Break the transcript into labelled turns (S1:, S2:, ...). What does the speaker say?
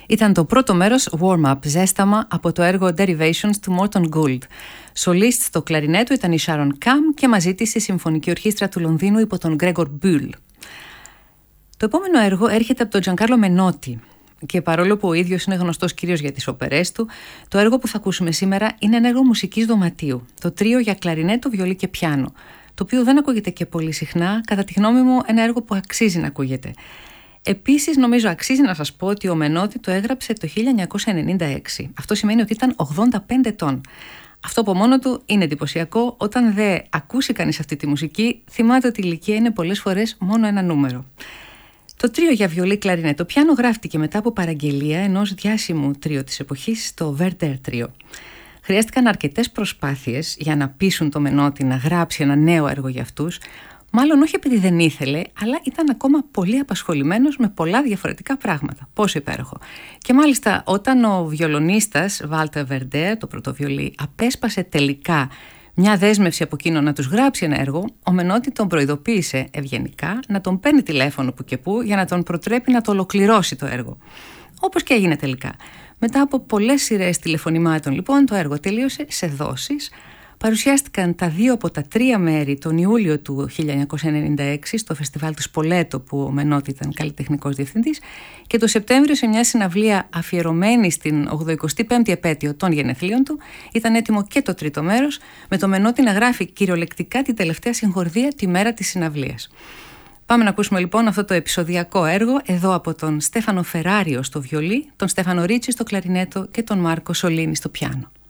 S1: Ήταν το πρώτο μέρος warm-up, ζέσταμα, από το έργο Derivations του Morton Gould. Σολίστ στο κλαρινέτο ήταν η Sharon Cam και μαζί της η Συμφωνική Ορχήστρα του Λονδίνου υπό τον Gregor Bühl. Το επόμενο έργο έρχεται από τον Τζανκάρλο Μενότι και παρόλο που ο ίδιος είναι γνωστός κυρίως για τις οπερές του, το έργο που θα ακούσουμε σήμερα είναι ένα έργο μουσικής δωματίου, το τρίο για κλαρινέτο, βιολί και πιάνο, το οποίο δεν ακούγεται και πολύ συχνά, κατά τη γνώμη μου ένα έργο που αξίζει να ακούγεται. Επίσης, νομίζω αξίζει να σας πω ότι ο Μενότι το έγραψε το 1996. Αυτό σημαίνει ότι ήταν 85 ετών. Αυτό από μόνο του είναι εντυπωσιακό. Όταν δεν ακούσει κανείς αυτή τη μουσική, θυμάται ότι η ηλικία είναι πολλές φορές μόνο ένα νούμερο. Το τρίο για βιολί, κλαρινέτο, πιάνο γράφτηκε μετά από παραγγελία ενός διάσημου τρίο της εποχής, το Verder Trio. Χρειάστηκαν αρκετές προσπάθειες για να πείσουν το Μενότι να γράψει ένα νέο έργο για αυτούς. Μάλλον όχι επειδή δεν ήθελε, αλλά ήταν ακόμα πολύ απασχολημένος με πολλά διαφορετικά πράγματα. Πόσο υπέροχο. Και μάλιστα όταν ο βιολονίστας Βάλτερ Verder, το πρωτοβιολί, απέσπασε τελικά μια δέσμευση από εκείνο να τους γράψει ένα έργο, ο Μενότι τον προειδοποίησε ευγενικά να τον παίρνει τηλέφωνο που και που για να τον προτρέπει να το ολοκληρώσει το έργο. Όπως και έγινε τελικά. Μετά από πολλές σειρές τηλεφωνημάτων, λοιπόν, το έργο τελείωσε σε δόσεις. Παρουσιάστηκαν τα δύο από τα τρία μέρη τον Ιούλιο του 1996 στο φεστιβάλ του Σπολέτο, που ο Μενότι ήταν καλλιτεχνικός διευθυντής, και το Σεπτέμβριο σε μια συναυλία αφιερωμένη στην 85η επέτειο των γενεθλίων του ήταν έτοιμο και το τρίτο μέρος, με το Μενότι να γράφει κυριολεκτικά τη τελευταία συγχορδία τη μέρα της συναυλίας. Πάμε να ακούσουμε λοιπόν αυτό το επεισοδιακό έργο εδώ από τον Στέφανο Φεράριο στο βιολί, τον Στέφανο Ρίτσι στο κλαρινέτο και τον Μάρκο Σολίνη στο πιάνο.